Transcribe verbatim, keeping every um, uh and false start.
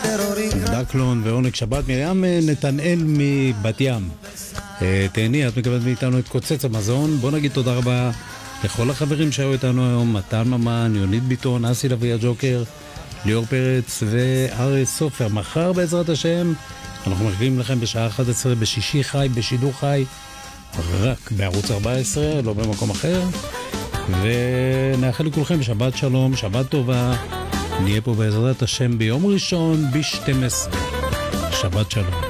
דקלון ועונג שבת. מרים נתנאל מבת ים, תהני, את מקבלת מאיתנו את קוצץ המזון. בוא נגיד תודה רבה לכל החברים שהיו איתנו היום, מתן ממן, יונית ביטון, אסי לוי הג'וקר, ליאור פרץ וארי סופר. מחר בעזרת השם אנחנו מחכים לכם בשעה אחת עשרה בשישי חי, בשידור חי, רק בערוץ ארבע עשרה, לא במקום אחר. ונאחל לכולכם שבת שלום, שבת טובה. נהיה פה בעזרת השם ביום ראשון ב-שתים עשרה. שבת שלום.